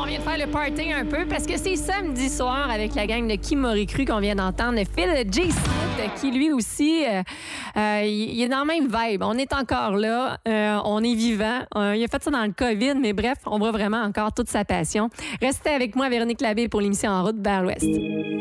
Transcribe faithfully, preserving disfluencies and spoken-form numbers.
on vient de faire le party un peu parce que c'est samedi soir avec la gang de Qui m'aurait cru qu'on vient d'entendre Phil J. Smith qui lui aussi, euh, euh, il est dans la même vibe. On est encore là, euh, on est vivant. Euh, il a fait ça dans le COVID, mais bref, on voit vraiment encore toute sa passion. Restez avec moi, Véronique Labbé, pour l'émission En route vers l'Ouest.